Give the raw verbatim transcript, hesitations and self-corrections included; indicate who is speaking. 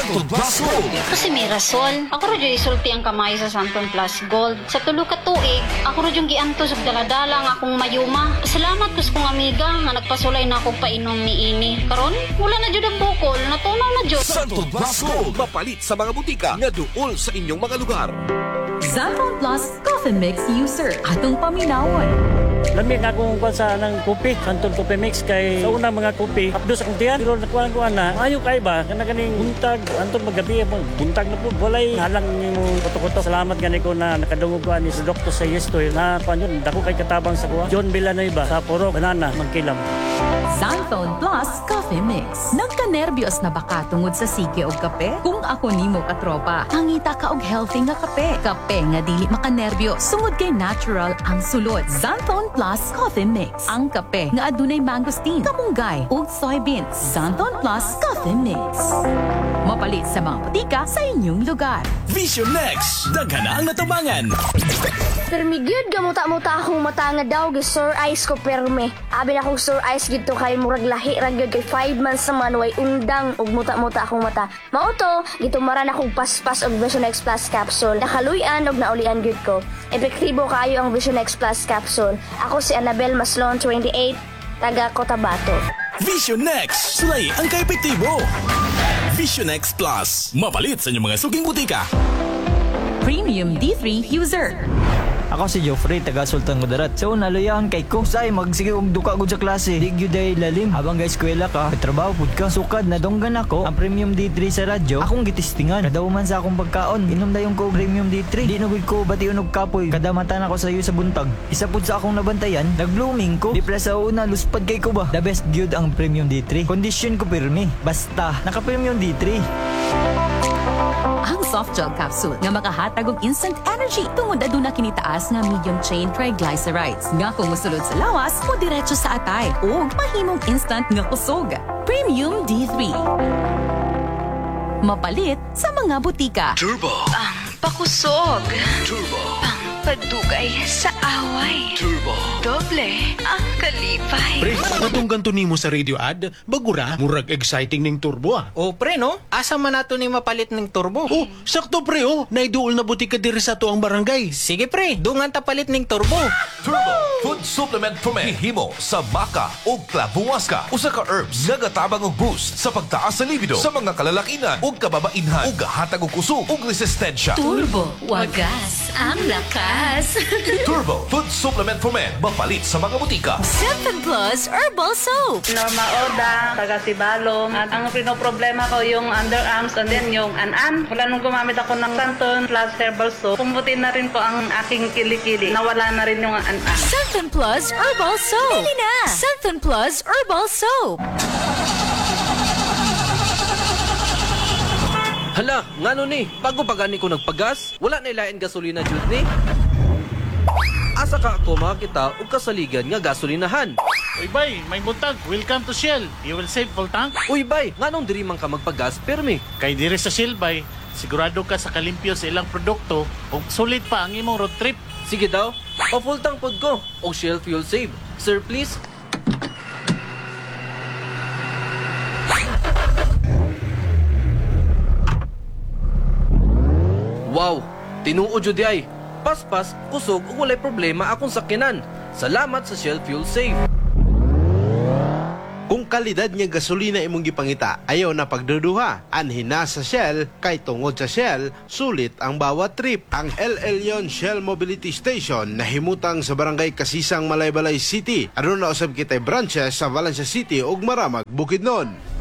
Speaker 1: Santon Plus Gold.
Speaker 2: Kasi may rason. Ako ro yung isulti ang kamay sa Santon Plus Gold. Sa tulo ka tuig, ako ro yung giantos og daladala nga akong mayuma. Salamat kus kong amiga nga nagpasulay na akong painom ni ini. Karon, wala na jud ang bukol, natunaw na jud.
Speaker 1: Santon Plus Gold. Mapalit sa mga butika nga duol sa inyong mga lugar.
Speaker 3: Santon Plus Coffee Mix User. Atong paminawon.
Speaker 4: Lamig akong kuwan sa ng kopi, Santon Coffee Mix kay sa una mga kopi, apdos akong tiyan, pero nakuha ko na, ayaw kay ba, kana ganing buntag, anton magabi mo, buntag na po, walay halang nimo kuto-kuto. Salamat gani ko na nakadungog ko ani sa doktor sa Yestoy na kuan yun, dako kay katabang sa kuha. John Villanueva sa Puro, Banana, Magkilam.
Speaker 3: Santon Plus Coffee Mix. Nagka-nervyos na baka tungod sa sige og kape? Kung ako nimo katropa, hangita ka og healthy nga kape. Kape nga dili makanerbyo, sungod kay natural ang sulod. Santon Plus Coffee Mix. Ang kape nga adunay mangosteen, kamunggay ug soybeans. Santon Plus Coffee Mix. Mapalit sa mga butika sa inyong lugar.
Speaker 5: Vision Next, daghan na ang natabangan.
Speaker 6: Permigyud gamuta-muta akong mata nga daw gi Sir Ice ko perme. Abi na akong Sir Ice gito kay murag lahi ra gyud kay five months naman way undang ug muta-muta akong mata. Mao to, gitumaran akong paspas og Vision X Plus capsule. Nakaluyan og naulian gyud ko. Epektibo kaayo ang Vision X Plus capsule. Ako si Annabel Maslon, twenty-eight, taga Cotabato.
Speaker 5: Vision Next, sulay ang kaepektibo. Vision X Plus, mapalit sa inyong mga suging butika.
Speaker 3: Premium D three User.
Speaker 7: Ako si Geoffrey, taga Sultan Kudarat. So, naluyahan kay ko. Say, magsige og duka gud sa klase. Di gyud ay lalim. Habang ga eskwela ka, trabaho pud ka. Sukad na donggan ako ang Premium D three sa radyo. Akong gitistingan. Kada man sa akong pagkaon, inom dayon ko Premium D three. Di nugud ko bation og kapoy. Kada mata na ko sa iyo sa buntag. Isa pud sa akong nabantayan, nag-blooming ko. Di pala sa una, luspad kay ko ba. The best gyud ang Premium D three. Condition ko pirmi. Basta, naka Premium D three.
Speaker 3: Ang soft gel capsule nga makahatag og instant energy tungod aduna kini taas nga medium chain triglycerides nga kung mosulod sa lawas o diretso sa atay ug mahimong instant nga kusog. Premium D three. Mapalit sa mga butika.
Speaker 1: Turbo.
Speaker 8: Ang pakusog.
Speaker 1: Turbo.
Speaker 8: Ang pagdugay sa away.
Speaker 1: Turbo.
Speaker 8: Doble ang kalipay.
Speaker 9: Pre, katong ganto nimo sa radio ad, bagura, murag exciting ning turbo ah.
Speaker 10: O pre no, asa man nato ni mapalit ng turbo?
Speaker 9: Oh, sakto pre oh, naiduol na butika diri sa tuang barangay.
Speaker 10: Sige pre, dungan ta palit ng turbo.
Speaker 1: Turbo. Food supplement for men. Himo sa baka o klabuwaska. Usa ka herbs nga gatabang og boost sa pagtaas sa libido sa mga kalalakinan o kababainhan ug gahatag og kusog ug resistensya.
Speaker 3: Turbo, wagas ang lakas.
Speaker 1: Turbo Food supplement for men. Mapalit sa mga butika.
Speaker 3: Santon Plus Herbal Soap.
Speaker 11: Norma Oda, taga Sibalom. At ang pinoproblema ko yung underarms and then yung an-an. Wala nung gumamit ako ng Santon Plus Herbal Soap. Pumuti na rin po ang aking kilikili. Nawala na rin yung an-an.
Speaker 3: Santon Plus Herbal Soap. Bili na! Santon Plus Herbal Soap.
Speaker 12: Hala, ngano ni? Bago pa gani ko nagpagas, wala na ilain gasolina jud ni. Asa ka ako makakita og kasaligan nga gasolinahan.
Speaker 9: Uy bay, may buntag. Welcome to Shell. You will save full tank.
Speaker 12: Uy bay, nganong diri man ka magpagas permi?
Speaker 9: Kay diri sa Shell bay, sigurado ka sa kalimpyo sa ilang produkto ug sulit pa ang imong road trip.
Speaker 12: Sige daw, o full tank pod ko og Shell Fuel Save. Sir please. Wow, tinuod jud ay. Paspas, kusog ug walay problema akong sakyanan. Salamat sa Shell Fuel Save.
Speaker 13: Kung kalidad nga gasolina imong gipangita, ayaw na pagduduha. Anhin na sa Shell, kay tungod sa Shell, sulit ang bawat trip. Ang El Elyon Shell Mobility Station nahimutang sa barangay Kasisang, Malaybalay City. Ano na usab kitay branches sa Valencia City ug Maramag, Bukidnon.